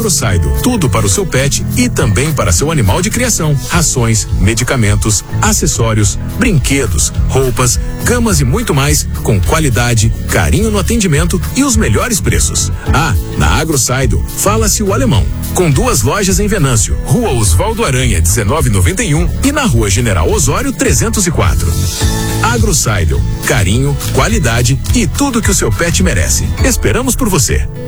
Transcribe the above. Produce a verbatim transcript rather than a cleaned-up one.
AgroSaido, tudo para o seu pet e também para seu animal de criação. Rações, medicamentos, acessórios, brinquedos, roupas, camas e muito mais, com qualidade, carinho no atendimento e os melhores preços. Ah, na AgroSaido, fala-se o alemão. Com duas lojas em Venâncio, Rua Osvaldo Aranha, dezenove noventa e um e na Rua General Osório, trezentos e quatro. AgroSaido, carinho, qualidade e tudo que o seu pet merece. Esperamos por você.